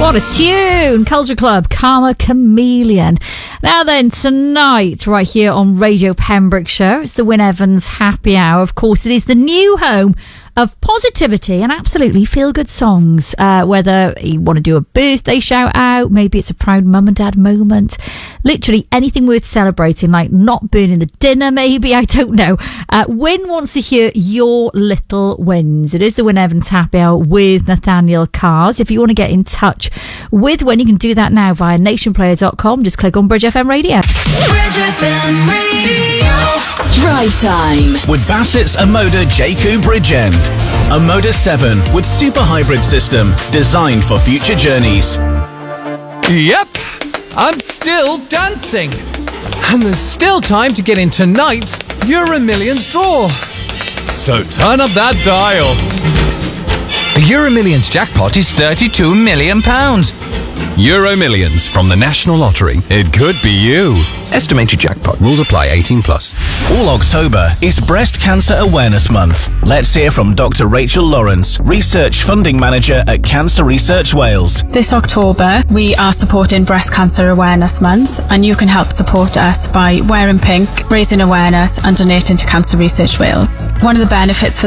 What a tune! Culture Club, Karma Chameleon. Now then, tonight, right here on Radio Pembrokeshire, it's the Wyn Evans Happy Hour. Of course, it is the new home of positivity and absolutely feel-good songs. Whether you want to do a birthday shout-out, maybe it's a proud mum and dad moment, literally anything worth celebrating, like not burning the dinner, maybe, I don't know. Wyn wants to hear your little wins. It is the Wyn Evans Happy Hour with Nathaniel Cars. If you want to get in touch with Wyn, you can do that now via nationplayer.com. Just click on Bridge FM Radio. Bridge FM Radio. Drive time with Bassett's Amoda J-Coupe Bridgend. Amoda 7 with super hybrid system designed for future journeys. Yep, I'm still dancing. And there's still time to get in tonight's Euro Millions draw. So turn up that dial. The Euro Millions jackpot is £32 million. Euro Millions from the National Lottery. It could be you. Estimated jackpot. Rules apply. 18+. All October is Breast Cancer Awareness Month. Let's hear from Dr. Rachel Lawrence, Research Funding Manager at Cancer Research Wales. This October, we are supporting Breast Cancer Awareness Month, and you can help support us by wearing pink, raising awareness and donating to Cancer Research Wales. One of the benefits for